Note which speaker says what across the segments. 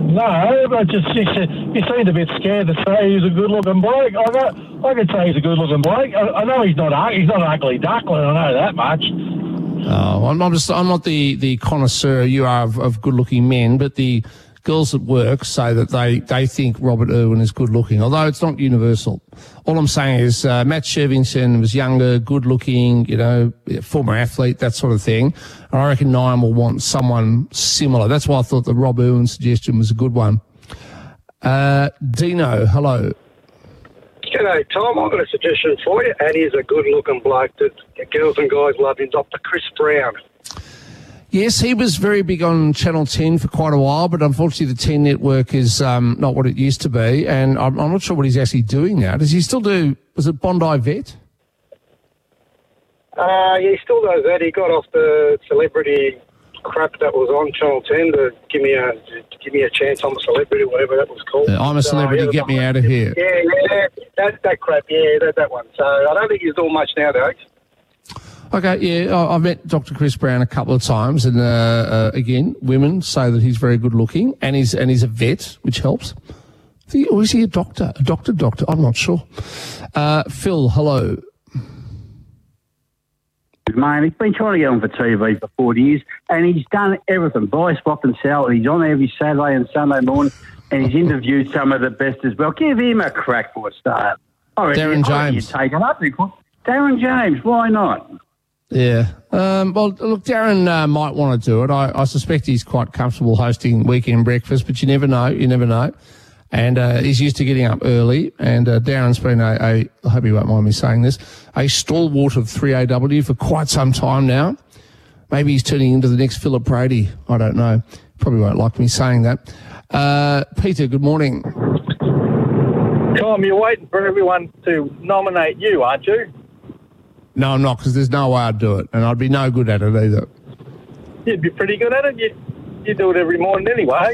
Speaker 1: No, but you seemed a bit scared to say he's a good-looking bloke. I could say he's a good-looking bloke. I know he's not an ugly duckling. I know that much.
Speaker 2: Oh, I'm not the connoisseur you are of good-looking men, but the girls at work say that they think Robert Irwin is good-looking, although it's not universal. All I'm saying is Matt Shirvington was younger, good-looking, former athlete, that sort of thing. And I reckon Niam will want someone similar. That's why I thought the Rob Irwin suggestion was a good one. Dino, hello.
Speaker 3: G'day, Tom. I've got a suggestion for you, and he's a good-looking bloke that girls and guys love him, Dr. Chris Brown.
Speaker 2: Yes, he was very big on Channel 10 for quite a while, but unfortunately the 10 network is not what it used to be, and I'm not sure what he's actually doing now. Does he still do, was it Bondi Vet?
Speaker 3: Yeah, he still does that. He got off the celebrity crap that was on Channel 10 to give me a chance. I'm a celebrity, whatever that was called.
Speaker 2: I'm a celebrity, get me out of here.
Speaker 3: Yeah, that crap, that one. So I don't think he's doing much nowadays.
Speaker 2: Okay, yeah, I've met Dr. Chris Brown a couple of times, and again, women say that he's very good looking, and he's a vet, which helps. Or is he a doctor? A doctor? I'm not sure. Phil, hello.
Speaker 4: Mate, he's been trying to get on for TV for 40 years, and he's done everything. Vice Rock and Sal, he's on every Saturday and Sunday morning, and he's interviewed some of the best as well. Give him a crack for a start.
Speaker 2: Darren James.
Speaker 4: You take it up, Darren James, why not?
Speaker 2: Yeah. Well, look, Darren might want to do it. I suspect he's quite comfortable hosting weekend breakfast, but you never know. And he's used to getting up early. And Darren's been I hope he won't mind me saying this, a stalwart of 3AW for quite some time now. Maybe he's turning into the next Philip Brady. I don't know. Probably won't like me saying that. Peter, good morning.
Speaker 1: Tom, you're waiting for everyone to nominate you, aren't you?
Speaker 2: No, I'm not, because there's no way I'd do it, and I'd be no good at it either.
Speaker 1: You'd be pretty good at it. You do it every morning anyway.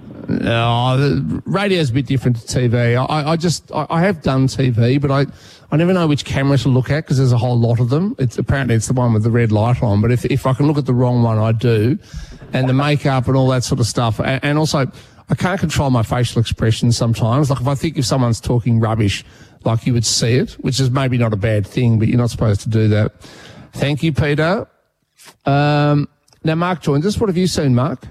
Speaker 2: No, radio's a bit different to TV. I have done TV, but I never know which camera to look at because there's a whole lot of them. Apparently it's the one with the red light on, but if I can look at the wrong one, I do. And the makeup and all that sort of stuff. And also, I can't control my facial expressions sometimes. Like if someone's talking rubbish, like you would see it, which is maybe not a bad thing, but you're not supposed to do that. Thank you, Peter. Now, Mark joins us. What have you seen, Mark?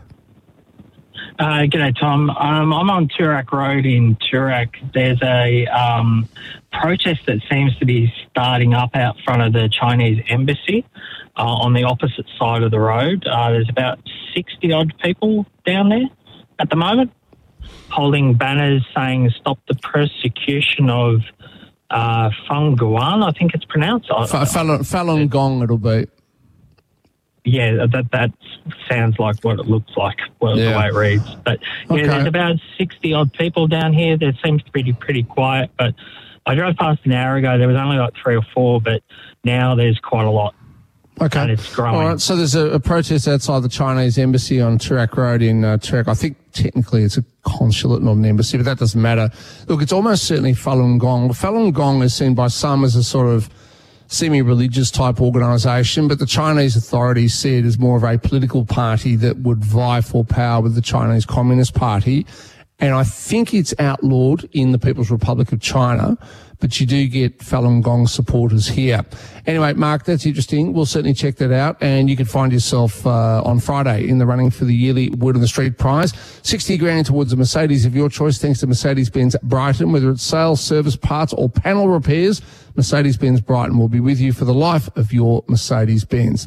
Speaker 5: G'day, Tom. I'm on Toorak Road in Toorak. There's a protest that seems to be starting up out front of the Chinese embassy on the opposite side of the road. There's about 60-odd people down there at the moment, holding banners saying "Stop the persecution of Feng Guan," I think it's pronounced.
Speaker 2: Falun Gong, it'll be.
Speaker 5: Yeah, that sounds like what it looks like, the way it reads. But yeah, There's about 60-odd people down here. There seems to be pretty quiet, but I drove past an hour ago. There was only like 3 or 4, but now there's quite a lot.
Speaker 2: Okay.
Speaker 5: And it's growing.
Speaker 2: All right, so there's a protest outside the Chinese embassy on Toorak Road in Toorak. I think technically it's a consulate, not an embassy, but that doesn't matter. Look, it's almost certainly Falun Gong. Falun Gong is seen by some as a sort of semi-religious type organisation, but the Chinese authorities see it as more of a political party that would vie for power with the Chinese Communist Party. And I think it's outlawed in the People's Republic of China, but you do get Falun Gong supporters here. Anyway, Mark, that's interesting. We'll certainly check that out, and you can find yourself on Friday in the running for the yearly Word on the Street prize. 60 grand towards a Mercedes of your choice, thanks to Mercedes-Benz Brighton. Whether it's sales, service, parts, or panel repairs, Mercedes-Benz Brighton will be with you for the life of your Mercedes-Benz.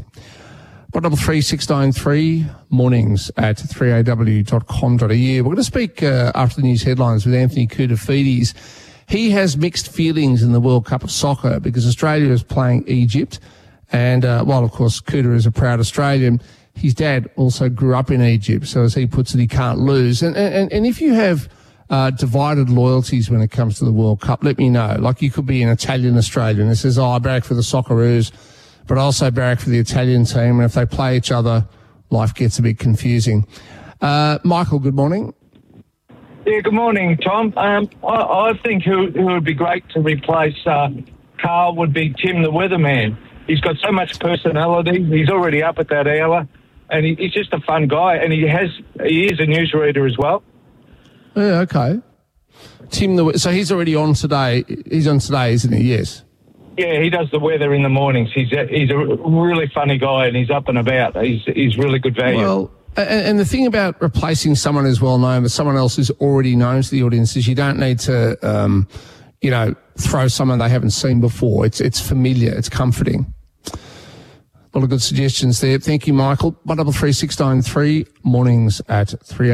Speaker 2: 133693 mornings at 3aw.com.au. We're going to speak after the news headlines with Anthony Koutoufides. He has mixed feelings in the World Cup of Soccer because Australia is playing Egypt. And while, of course, Kouta is a proud Australian, his dad also grew up in Egypt. So as he puts it, he can't lose. And if you have divided loyalties when it comes to the World Cup, let me know. Like you could be an Italian Australian that says, I barrack for the Socceroos, but I also barrack for the Italian team. And if they play each other, life gets a bit confusing. Michael, good morning.
Speaker 1: Yeah, good morning, Tom. I think who would be great to replace Carl would be Tim the Weatherman. He's got so much personality. He's already up at that hour, and he's just a fun guy. And he is a newsreader as well.
Speaker 2: Yeah, okay. Tim, so he's already on today. He's on today, isn't he? Yes.
Speaker 1: Yeah, he does the weather in the mornings. He's a really funny guy, and he's up and about. He's really good value.
Speaker 2: Well, and the thing about replacing someone who's well known with someone else who's already known to the audience is you don't need to, throw someone they haven't seen before. It's familiar. It's comforting. A lot of good suggestions there. Thank you, Michael. 133693, mornings at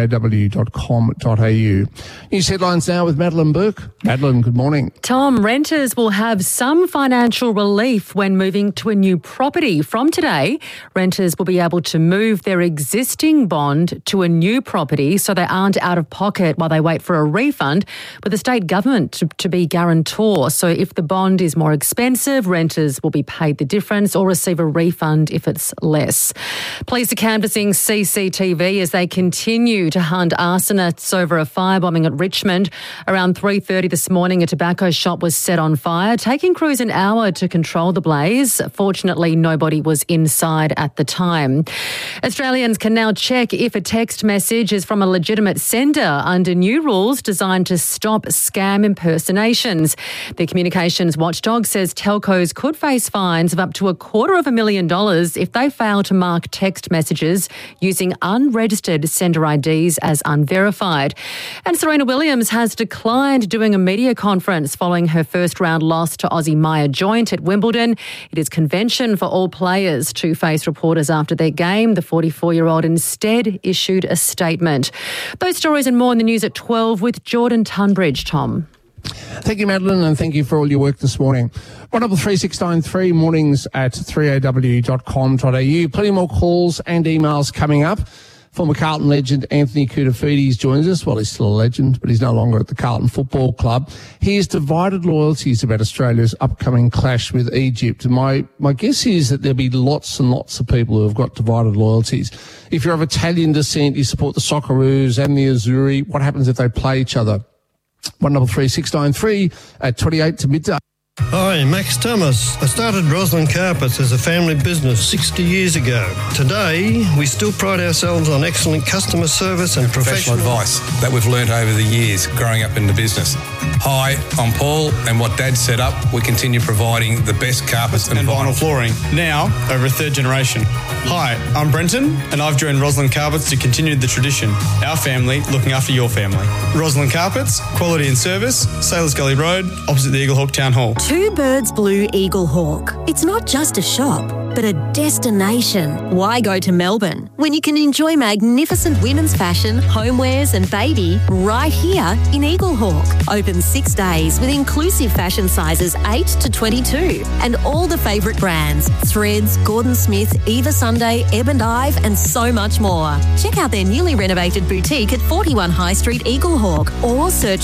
Speaker 2: 3aw.com.au. News headlines now with Madeline Burke. Madeline, good morning.
Speaker 6: Tom, renters will have some financial relief when moving to a new property. From today, renters will be able to move their existing bond to a new property so they aren't out of pocket while they wait for a refund with the state government to be guarantor. So if the bond is more expensive, renters will be paid the difference or receive a refund if it's less. Police are canvassing CCTV as they continue to hunt arsonists over a firebombing at Richmond. Around 3:30 this morning, a tobacco shop was set on fire, taking crews an hour to control the blaze. Fortunately, nobody was inside at the time. Australians can now check if a text message is from a legitimate sender under new rules designed to stop scam impersonations. The Communications Watchdog says telcos could face fines of up to $250,000 if they fail to mark text messages using unregistered sender IDs as unverified. And Serena Williams has declined doing a media conference following her first round loss to Aussie Maya Joint at Wimbledon. It is convention for all players to face reporters after their game. The 44-year-old instead issued a statement. Those stories and more in the news at 12 with Jordan Tunbridge. Tom.
Speaker 2: Thank you, Madeline, and thank you for all your work this morning. 133693, mornings at 3aw.com.au. Plenty more calls and emails coming up. Former Carlton legend Anthony Koutoufides joins us. Well, he's still a legend, but he's no longer at the Carlton Football Club. He has divided loyalties about Australia's upcoming clash with Egypt. My guess is that there'll be lots and lots of people who have got divided loyalties. If you're of Italian descent, you support the Socceroos and the Azzurri. What happens if they play each other? 133693 at 28 to midday.
Speaker 7: Hi, Max Thomas. I started Roslyn Carpets as a family business 60 years ago. Today, we still pride ourselves on excellent customer service and professional advice
Speaker 8: that we've learnt over the years growing up in the business. Hi, I'm Paul, and what Dad set up, we continue providing the best carpets and vinyl flooring, now over a third generation. Hi, I'm Brenton, and I've joined Roslyn Carpets to continue the tradition. Our family looking after your family. Roslyn Carpets, quality and service, Sailors Gully Road, opposite the Eagle Hawk Town Hall.
Speaker 9: Two Birds Blue Eagle Hawk. It's not just a shop, but a destination. Why go to Melbourne when you can enjoy magnificent women's fashion, homewares and baby right here in Eagle Hawk? Open 6 days with inclusive fashion sizes 8 to 22 and all the favourite brands, Threads, Gordon Smith, Eva Sunday, Ebb and Ive and so much more. Check out their newly renovated boutique at 41 High Street, Eagle Hawk, or search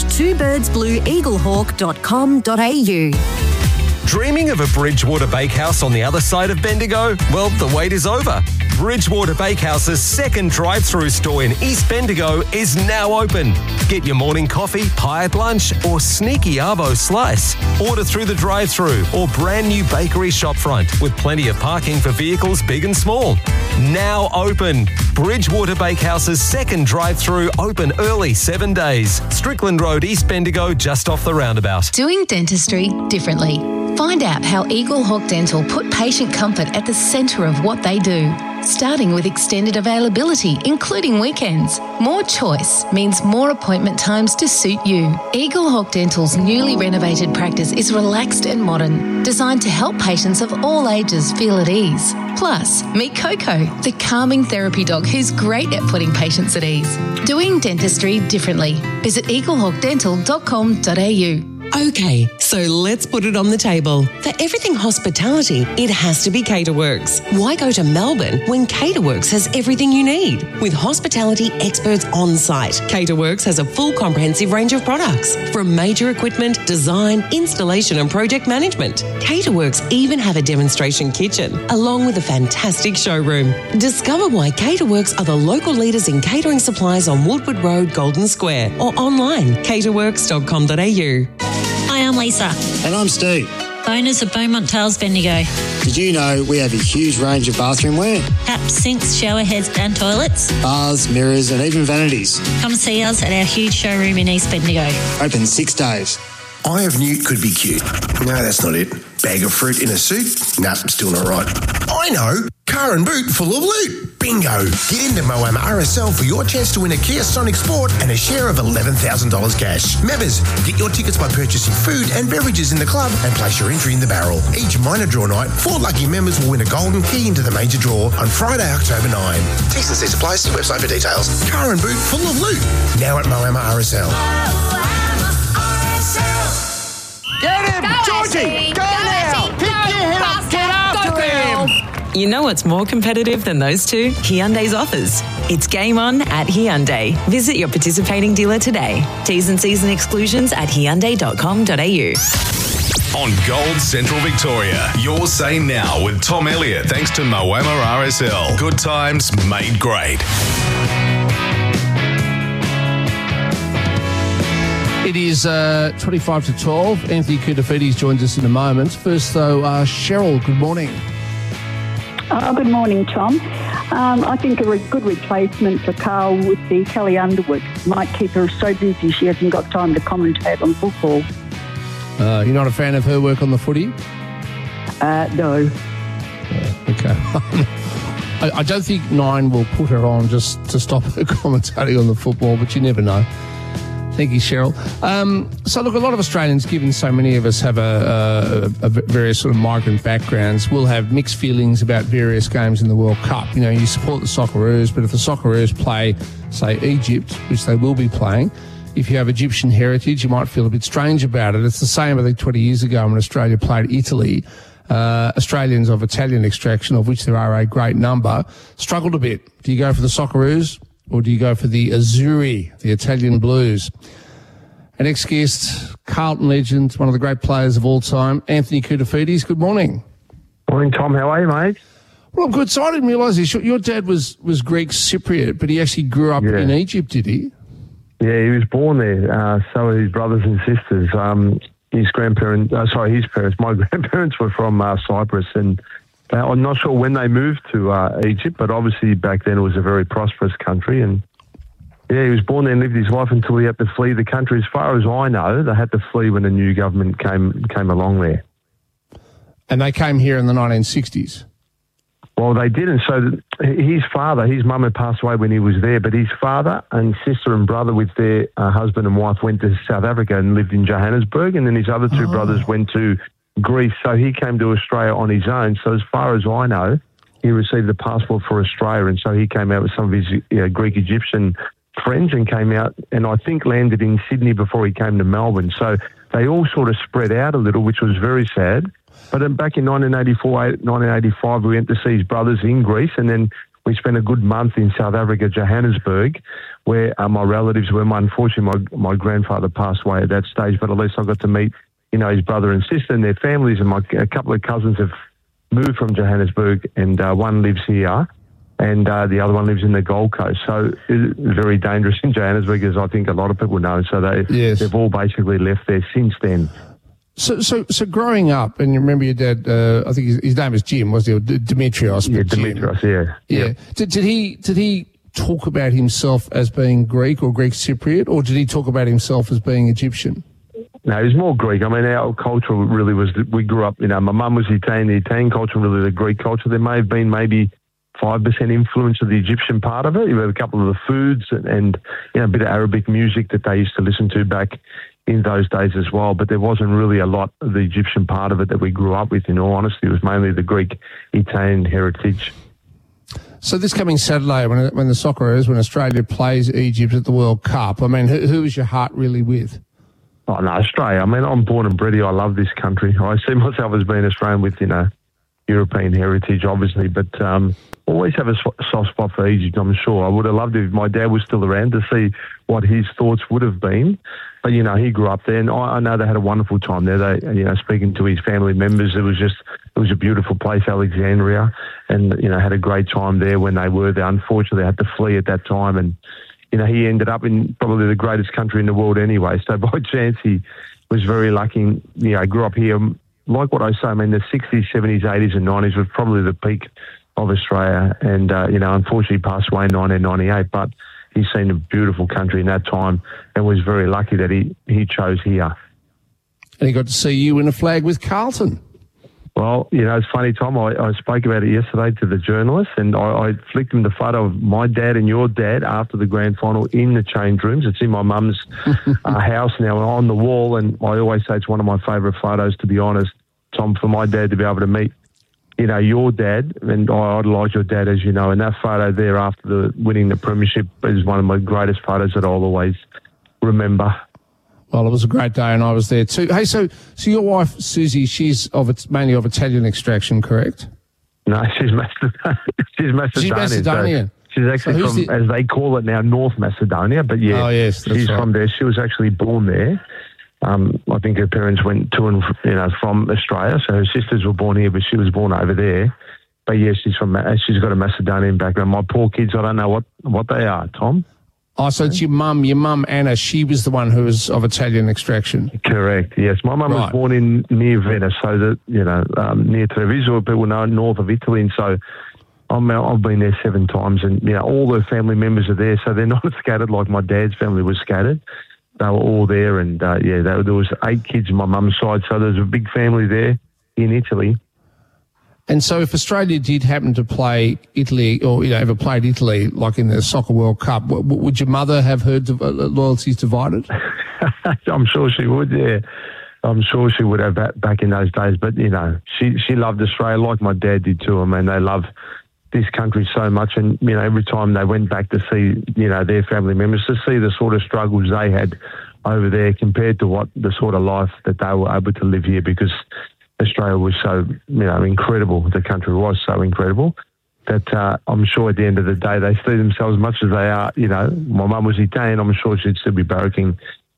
Speaker 9: twobirdsblueeaglehawk.com.au.
Speaker 10: Dreaming of a Bridgewater Bakehouse on the other side of Bendigo? Well, the wait is over. Bridgewater Bakehouse's second drive-through store in East Bendigo is now open. Get your morning coffee, pie at lunch, or sneaky arvo slice. Order through the drive-through or brand new bakery shopfront with plenty of parking for vehicles big and small. Now open. Bridgewater Bakehouse's second drive-through open early 7 days. Strickland Road, East Bendigo, just off the roundabout.
Speaker 11: Doing dentistry differently. Find out how Eagle Hawk Dental put patient comfort at the centre of what they do. Starting with extended availability, including weekends. More choice means more appointment times to suit you. Eagle Hawk Dental's newly renovated practice is relaxed and modern, designed to help patients of all ages feel at ease. Plus, meet Coco, the calming therapy dog who's great at putting patients at ease. Doing dentistry differently. Visit eaglehawkdental.com.au.
Speaker 12: Okay, so let's put it on the table. For everything hospitality, it has to be Caterworks. Why go to Melbourne when Caterworks has everything you need? With hospitality experts on site, Caterworks has a full comprehensive range of products, from major equipment, design, installation and project management. Caterworks even have a demonstration kitchen, along with a fantastic showroom. Discover why Caterworks are the local leaders in catering supplies on Woodward Road, Golden Square, or online, caterworks.com.au.
Speaker 13: Hi, I'm Lisa.
Speaker 14: And I'm Steve.
Speaker 13: owners of Beaumont Tiles Bendigo.
Speaker 14: Did you know we have a huge range of bathroom wear?
Speaker 13: Taps, sinks, shower heads and toilets.
Speaker 14: Bars, mirrors and even vanities.
Speaker 13: Come see us at our huge showroom in East Bendigo.
Speaker 14: Open 6 days.
Speaker 15: Eye of Newt could be cute. No, that's not it. Bag of fruit in a suit? Nah, still not right. I know. Car and boot full of loot. Bingo. Get into Moama RSL for your chance to win a Kia Sonic Sport and a share of $11,000 cash. Members, get your tickets by purchasing food and beverages in the club and place your entry in the barrel. Each minor draw night, 4 lucky members will win a golden key into the major draw on Friday, October 9. T's and C's apply. See website for details. Car and boot full of loot. Now at Moama RSL.
Speaker 16: Get him!
Speaker 17: Go,
Speaker 16: Georgie!
Speaker 17: Ashley.
Speaker 16: Go now! Pick your head up! Get after him!
Speaker 12: You know what's more competitive than those two? Hyundai's offers. It's game on at Hyundai. Visit your participating dealer today. T's and C's and exclusions at hyundai.com.au.
Speaker 18: On Gold Central Victoria, your say now with Tom Elliott, thanks to Moama RSL. Good times made great.
Speaker 2: It is 25 to 12. Anthony Koutafidis joins us in a moment. First, though, Cheryl, good morning.
Speaker 19: Good morning, Tom. I think a good replacement for Carl would be Kelly Underwood. Might keep her so busy she hasn't got time to commentate on football.
Speaker 2: You're not a fan of her work on the footy?
Speaker 19: No.
Speaker 2: Okay. I don't think Nine will put her on just to stop her commentating on the football, but you never know. Thank you, Cheryl. So, look, a lot of Australians, given so many of us have a various sort of migrant backgrounds, will have mixed feelings about various games in the World Cup. You know, you support the Socceroos, but if the Socceroos play, say, Egypt, which they will be playing, if you have Egyptian heritage, you might feel a bit strange about it. It's the same, I think, 20 years ago when Australia played Italy. Australians of Italian extraction, of which there are a great number, struggled a bit. Do you go for the Socceroos? Or do you go for the Azzurri, the Italian Blues? Our next guest, Carlton legend, one of the great players of all time, Anthony Koutafidis. Good morning.
Speaker 20: Morning, Tom. How are you, mate?
Speaker 2: Well, I'm good. So I didn't realise this. Your dad was Greek Cypriot, but he actually grew up in Egypt, did he?
Speaker 20: Yeah, he was born there. So were his brothers and sisters. His parents, my grandparents were from Cyprus, and I'm not sure when they moved to Egypt, but obviously back then it was a very prosperous country. And yeah, he was born there and lived his life until he had to flee the country. As far as I know, they had to flee when a new government came along there.
Speaker 2: And they came here in the 1960s?
Speaker 20: Well, they didn't. So his mum had passed away when he was there, but his father and sister and brother with their husband and wife went to South Africa and lived in Johannesburg, and then his other two brothers went to Greece, so he came to Australia on his own. So as far as I know, he received the passport for Australia, and so he came out with some of his Greek Egyptian friends and came out, and I think landed in Sydney before he came to Melbourne. So they all sort of spread out a little, which was very sad. But then back in 1985, we went to see his brothers in Greece, and then we spent a good month in South Africa, Johannesburg, where my relatives were. Unfortunately, my grandfather passed away at that stage, but at least I got to meet his brother and sister and their families, and a couple of cousins have moved from Johannesburg, and one lives here, and the other one lives in the Gold Coast. So it's very dangerous in Johannesburg, as I think a lot of people know. So they've all basically left there since then.
Speaker 2: So growing up, and you remember your dad, I think his name was Jim, wasn't he? Demetrios.
Speaker 20: Yeah, Demetrios,
Speaker 2: yeah. Did he talk about himself as being Greek or Greek Cypriot, or did he talk about himself as being Egyptian?
Speaker 20: No, it was more Greek. I mean, our culture really was, we grew up, my mum was Italian, the Italian culture, really the Greek culture. There may have been maybe 5% influence of the Egyptian part of it. You have a couple of the foods and a bit of Arabic music that they used to listen to back in those days as well. But there wasn't really a lot of the Egyptian part of it that we grew up with, in all honesty. It was mainly the Greek Italian heritage.
Speaker 2: So this coming Saturday, when the Socceroos, when Australia plays Egypt at the World Cup, I mean, who is your heart really with?
Speaker 20: Oh, no, Australia. I mean, I'm born and bred here. I love this country. I see myself as being Australian with, European heritage, obviously, but always have a soft spot for Egypt, I'm sure. I would have loved it if my dad was still around to see what his thoughts would have been. But, he grew up there, and I know they had a wonderful time there. They, speaking to his family members, it was a beautiful place, Alexandria, and, had a great time there when they were there. Unfortunately, they had to flee at that time, and he ended up in probably the greatest country in the world anyway. So by chance, he was very lucky. Grew up here, like what I say, I mean, the 60s, 70s, 80s and 90s was probably the peak of Australia. And, unfortunately passed away in 1998, but he's seen a beautiful country in that time and was very lucky that he chose here.
Speaker 2: And he got to see you win a flag with Carlton.
Speaker 20: Well, it's funny, Tom. I spoke about it yesterday to the journalist, and I flicked him the photo of my dad and your dad after the grand final in the change rooms. It's in my mum's house now on the wall, and I always say it's one of my favourite photos, to be honest, Tom, for my dad to be able to meet, your dad, and I idolise your dad, as you know, and that photo there after winning the premiership is one of my greatest photos that I'll always remember.
Speaker 2: Well, it was a great day, and I was there too. Hey, so your wife, Susie, she's mainly of Italian extraction, correct?
Speaker 20: No, she's Macedonian. She's Macedonian. So she's actually from, as they call it now, North Macedonia. But yeah,
Speaker 2: oh, yes,
Speaker 20: she's from there. She was actually born there. I think her parents went to and from Australia, so her sisters were born here, but she was born over there. But yeah, she's got a Macedonian background. My poor kids, I don't know what they are, Tom.
Speaker 2: Oh, so it's your mum, Anna, she was the one who was of Italian extraction?
Speaker 20: Correct, yes. My mum was born near Venice, so that, near Treviso, people know, north of Italy, and so I've been there 7 times, and, all the family members are there, so they're not scattered like my dad's family was scattered. They were all there, and, there was 8 kids on my mum's side, so there's a big family there in Italy.
Speaker 2: And so if Australia did happen to play Italy or, ever played Italy, like in the Soccer World Cup, would your mother have her loyalties divided?
Speaker 20: I'm sure she would, yeah. I'm sure she would have back in those days. But, she loved Australia like my dad did too. I mean, they love this country so much. And, every time they went back to see, their family members, to see the sort of struggles they had over there compared to what the sort of life that they were able to live here, because Australia was so, incredible. The country was so incredible that I'm sure at the end of the day they see themselves as much as they are. My mum was Italian. I'm sure she'd still be barracking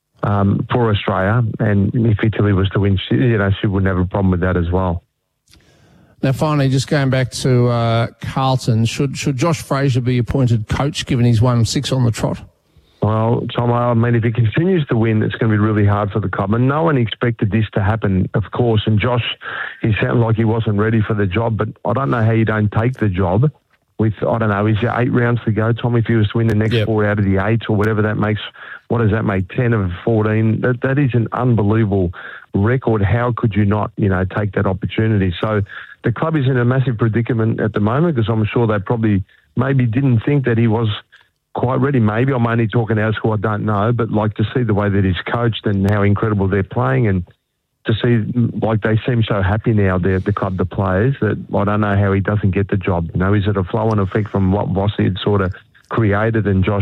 Speaker 20: for Australia. And if Italy was to win, she wouldn't have a problem with that as well.
Speaker 2: Now, finally, just going back to Carlton, should Josh Fraser be appointed coach, given he's won 6 on the trot?
Speaker 20: Well, Tom, I mean, if he continues to win, it's going to be really hard for the club. And no one expected this to happen, of course. And Josh, he sounded like he wasn't ready for the job, but I don't know how you don't take the job with, I don't know, is there 8 rounds to go, Tom? If he was to win the next 4 out of the 8 or whatever that makes, what does that make, 10 of 14? That is an unbelievable record. How could you not, take that opportunity? So the club is in a massive predicament at the moment, because I'm sure they probably maybe didn't think that he was quite ready. Maybe I'm only talking our school, I don't know, but like to see the way that he's coached and how incredible they're playing, and to see like they seem so happy now, the club, the players, that I don't know how he doesn't get the job. Is it a flow-on effect from what Vossi had sort of created, and Josh,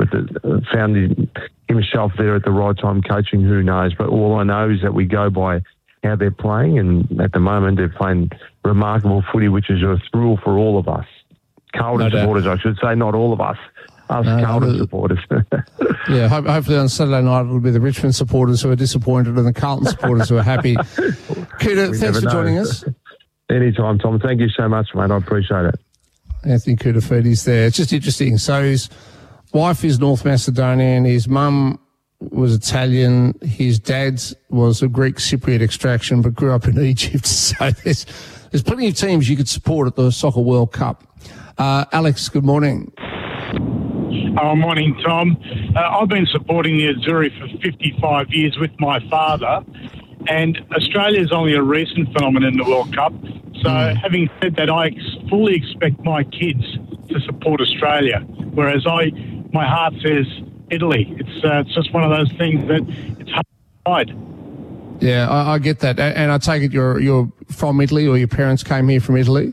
Speaker 20: found himself there at the right time coaching? Who knows? But all I know is that we go by how they're playing, and at the moment they're playing remarkable footy, which is a thrill for all of us. Carlton supporters, I should say, not all of us. Carlton supporters.
Speaker 2: Yeah, hopefully on Saturday night it'll be the Richmond supporters who are disappointed and the Carlton supporters who are happy. Kuta, thanks for joining us.
Speaker 20: Anytime, Tom. Thank you so much, mate. I appreciate it.
Speaker 2: Anthony Koutoufides there. It's just interesting. So his wife is North Macedonian. His mum was Italian. His dad was of Greek Cypriot extraction but grew up in Egypt. So there's plenty of teams you could support at the Soccer World Cup. Alex, good morning.
Speaker 17: Morning, Tom. I've been supporting the Azzurri for 55 years with my father, and Australia is only a recent phenomenon in the World Cup. So having said that, I fully expect my kids to support Australia, whereas my heart says Italy. It's just one of those things that it's hard to hide.
Speaker 2: Yeah, I get that. And I take it you're from Italy, or your parents came here from Italy?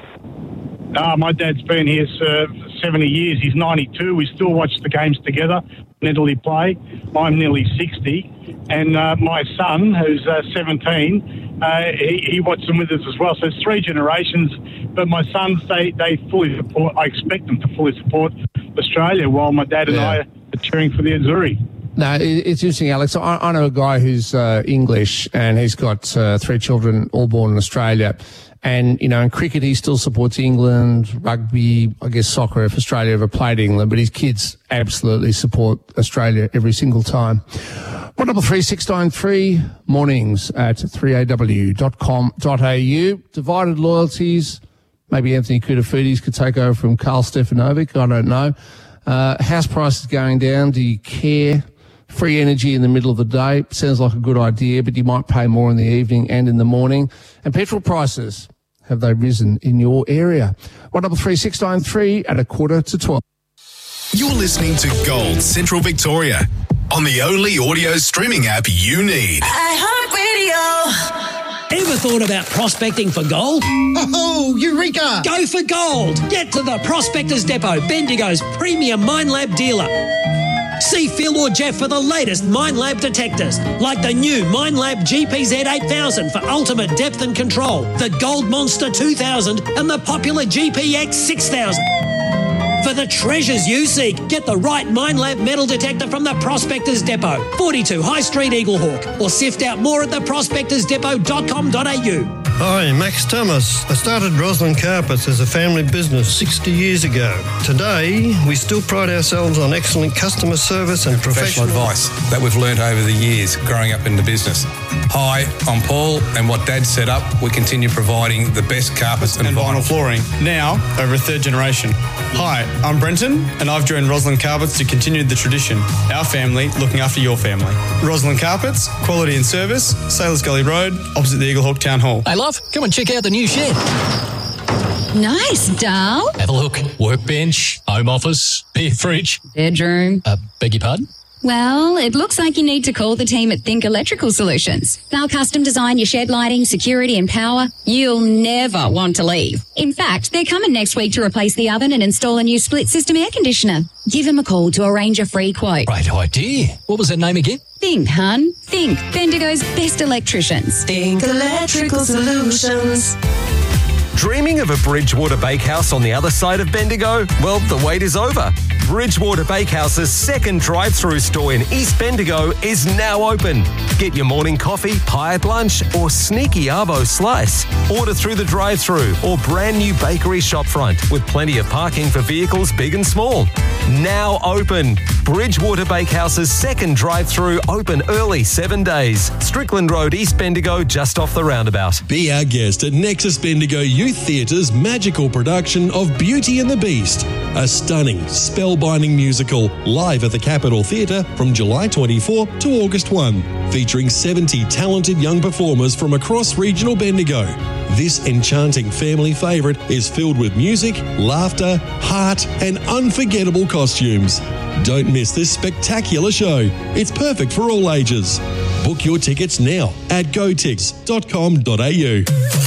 Speaker 17: My dad's been here 70 years. He's 92. We still watch the games together in Italy play. I'm nearly 60. And my son, who's 17, he watched them with us as well. So it's 3 generations. But my sons, they fully support, I expect them to fully support Australia, while my dad and I are cheering for the Azzurri.
Speaker 2: No, it's interesting, Alex. I know a guy who's English, and he's got 3 children, all born in Australia. And, in cricket, he still supports England, rugby, I guess soccer, if Australia ever played England. But his kids absolutely support Australia every single time. 133 693 mornings at 3aw.com.au. Divided loyalties. Maybe Anthony Koutafidis could take over from Karl Stefanovic. I don't know. House prices going down. Do you care? Free energy in the middle of the day. Sounds like a good idea, but you might pay more in the evening and in the morning. And petrol prices, have they risen in your area? 133 693 at 11:45.
Speaker 18: You're listening to Gold Central Victoria on the only audio streaming app you need.
Speaker 21: iHeartRadio. Ever thought about prospecting for gold?
Speaker 22: Oh, Eureka!
Speaker 21: Go for gold. Get to the Prospectors Depot, Bendigo's premium Minelab dealer. See Phil or Jeff for the latest Minelab detectors, like the new Minelab GPZ 8000 for ultimate depth and control, the Gold Monster 2000 and the popular GPX 6000. For the treasures you seek, get the right Minelab metal detector from the Prospectors Depot, 42 High Street, Eaglehawk, or sift out more at theprospectorsdepot.com.au.
Speaker 7: Hi, Max Thomas. I started Roslyn Carpets as a family business 60 years ago. Today, we still pride ourselves on excellent customer service and
Speaker 8: professional advice that we've learnt over the years growing up in the business. Hi, I'm Paul, and what Dad set up, we continue providing the best carpets and vinyl flooring, now over a third generation. Hi, I'm Brenton, and I've joined Roslyn Carpets to continue the tradition. Our family looking after your family. Roslyn Carpets, quality and service, Sailors Gully Road, opposite the Eaglehawk Town Hall.
Speaker 23: Hey, love, come and check out the new shed.
Speaker 24: Nice, Dal.
Speaker 23: Have a look. Workbench, home office, beer fridge.
Speaker 24: Bedroom.
Speaker 23: Beg your pardon?
Speaker 24: Well, it looks like you need to call the team at Think Electrical Solutions. They'll custom design your shed lighting, security and power. You'll never want to leave. In fact, they're coming next week to replace the oven and install a new split system air conditioner. Give them a call to arrange a free quote.
Speaker 23: Great idea. What was their name again?
Speaker 24: Think, hun. Think. Bendigo's best electricians.
Speaker 12: Think Electrical Solutions.
Speaker 10: Dreaming of a Bridgewater Bakehouse on the other side of Bendigo? Well, the wait is over. Bridgewater Bakehouse's second drive-through store in East Bendigo is now open. Get your morning coffee, pie at lunch, or sneaky arvo slice. Order through the drive-through or brand new bakery shopfront with plenty of parking for vehicles big and small. Now open. Bridgewater Bakehouse's second drive-through open early 7 days. Strickland Road, East Bendigo, just off the roundabout.
Speaker 25: Be our guest at Nexus Bendigo Youth Theatre's magical production of Beauty and the Beast, a stunning, spellbinding musical live at the Capitol Theatre from July 24 to August 1, featuring 70 talented young performers from across regional Bendigo. This enchanting family favourite is filled with music, laughter, heart and unforgettable costumes. Don't miss this spectacular show. It's perfect for all ages. Book your tickets now at gotix.com.au.